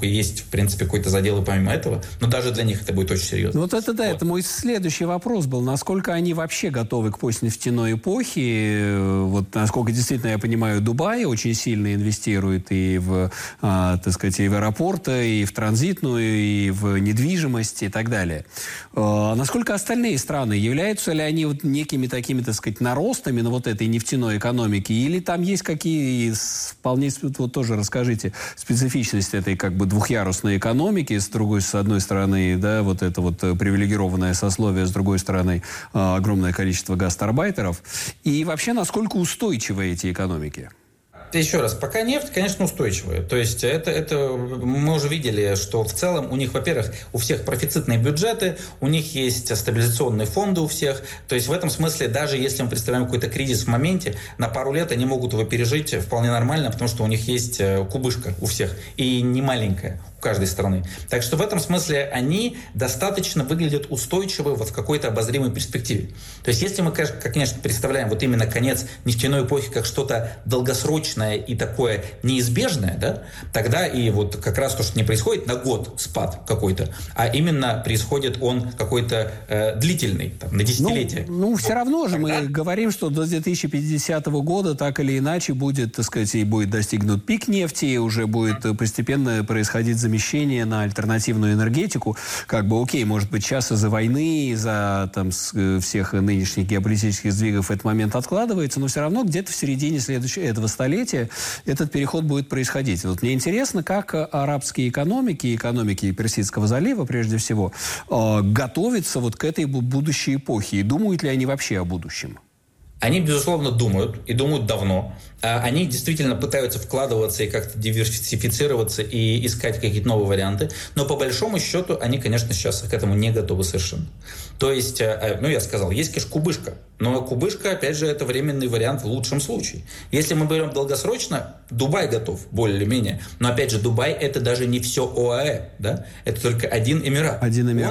есть, в принципе, какой-то задел и помимо этого, но даже для них это будет очень серьезно. Вот это, да, это мой следующий вопрос был. Насколько они вообще готовы к постнефтяной эпохе? Вот насколько, действительно, я понимаю, Дубай очень сильно инвестирует и в, так сказать, и в аэропорты, и в транзитную, и в недвижимость, и так далее. Насколько остальные страны? Являются ли они вот некими такими, так сказать, наростами на вот этой нефтяной экономике? Или там есть какие вполне, вот тоже расскажите, специфичность этой как бы двухъярусной экономики, с одной стороны, да, вот это вот привилегированное сословие, с другой стороны, огромное количество гастарбайтеров. И вообще, насколько устойчивы эти экономики? Еще раз, пока нефть, конечно, устойчивая. То есть это мы уже видели, что в целом у них, во-первых, у всех профицитные бюджеты, у них есть стабилизационные фонды у всех. То есть в этом смысле, даже если мы представляем какой-то кризис в моменте, на пару лет они могут его пережить вполне нормально, потому что у них есть кубышка у всех, и не маленькая у каждой страны. Так что в этом смысле они достаточно выглядят устойчиво вот в какой-то обозримой перспективе. То есть если мы, конечно, представляем вот именно конец нефтяной эпохи как что-то долгосрочное и такое неизбежное, да, тогда и вот как раз то, что не происходит на год спад какой-то, а именно происходит он какой-то длительный, там, на десятилетие. Ну, все равно же мы говорим, что до 2050 года так или иначе будет, так сказать, и будет достигнут пик нефти, и уже будет постепенно происходить замещение на альтернативную энергетику. Как бы, окей, может быть, сейчас из-за войны, из-за там всех нынешних геополитических сдвигов этот момент откладывается, но все равно где-то в середине этого столетия этот переход будет происходить. Вот мне интересно, как арабские экономики Персидского залива, прежде всего, готовятся вот к этой будущей эпохе. И думают ли они вообще о будущем? Они, безусловно, думают, и думают давно. Они действительно пытаются вкладываться и как-то диверсифицироваться и искать какие-то новые варианты. Но по большому счету они, конечно, сейчас к этому не готовы совершенно. То есть, ну, я сказал, есть, конечно, кубышка. Но кубышка, опять же, это временный вариант в лучшем случае. Если мы берем долгосрочно, Дубай готов, более-менее. Но, опять же, Дубай – это даже не все ОАЭ. Да? Это только один Эмират.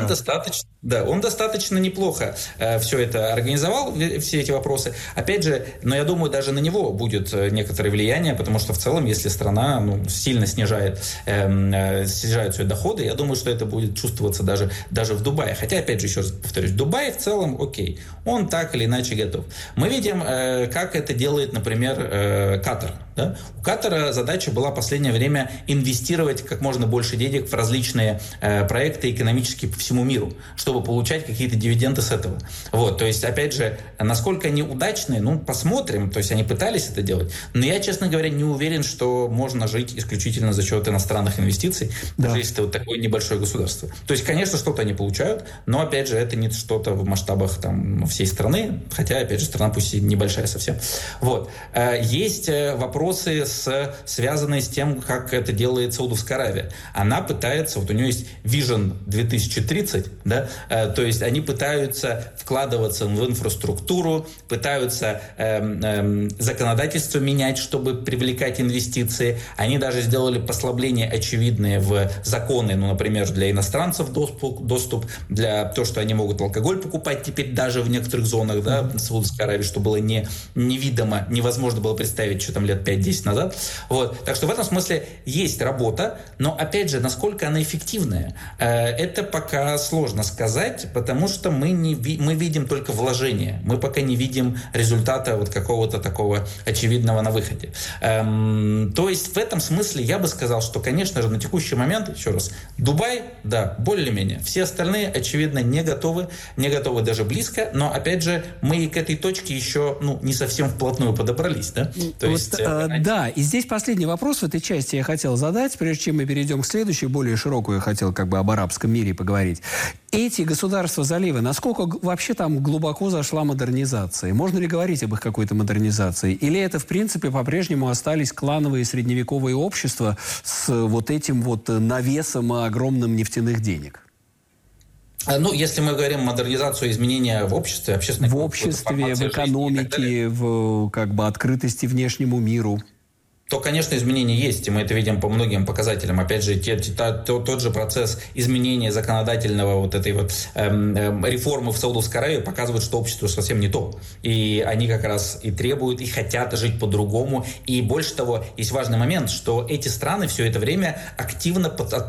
Он достаточно неплохо все это организовал, все эти вопросы. Опять же, но я думаю, даже на него будет некоторое влияние, потому что в целом, если страна сильно снижает свои доходы, я думаю, что это будет чувствоваться даже в Дубае. Хотя, опять же, еще раз повторюсь, Дубай в целом окей. Он так или иначе готов. Мы видим, как это делает, например, Катар. Да? У Катара задача была в последнее время инвестировать как можно больше денег в различные проекты экономические по всему миру, чтобы получать какие-то дивиденды с этого. Вот, то есть, опять же, насколько они удачные, посмотрим. То есть, они пытались это делать. Но я, честно говоря, не уверен, что можно жить исключительно за счет иностранных инвестиций, даже если это вот такое небольшое государство. То есть, конечно, что-то они получают, но, опять же, это не что-то в масштабах там всей страны, хотя, опять же, страна пусть и небольшая совсем. Вот. Есть вопросы, связанные с тем, как это делает Саудовская Аравия. Она пытается, вот у нее есть Vision 2030, да, то есть они пытаются вкладываться в инфраструктуру, пытаются законодательство менять, чтобы привлекать инвестиции. Они даже сделали послабления очевидные в законы, например, для иностранцев доступ для того, что они могут алкоголь покупать теперь даже в некоторых зонах, да, Саудовской Аравии, что было невидимо, невозможно было представить, что там лет 5-10 назад. Вот. Так что в этом смысле есть работа, но, опять же, насколько она эффективная, это пока сложно сказать, потому что мы видим только вложения. Мы пока не видим результата вот какого-то такого очевидного на выходе. То есть в этом смысле я бы сказал, что, конечно же, на текущий момент, еще раз, Дубай, да, более-менее. Все остальные, очевидно, не готовы даже близко, но, опять же, мы к этой точке еще не совсем вплотную подобрались. Да? Да, и здесь последний вопрос в этой части я хотел задать, прежде чем мы перейдем к следующей, более широкую, я хотел об арабском мире поговорить. Эти государства залива, насколько вообще там глубоко зашла модернизация? Можно ли говорить об их какой-то модернизации? Или это, в принципе, по-прежнему остались клановые средневековые общества с вот этим вот навесом огромным нефтяных денег? Если мы говорим модернизацию, изменения в обществе, в обществе, в экономике, в открытости внешнему миру. то, конечно, изменения есть, и мы это видим по многим показателям. Опять же, тот же процесс изменения законодательного вот этой вот реформы в Саудовской Аравии показывает, что общество совсем не то. И они как раз и требуют, и хотят жить по-другому. И больше того, есть важный момент, что эти страны все это время активно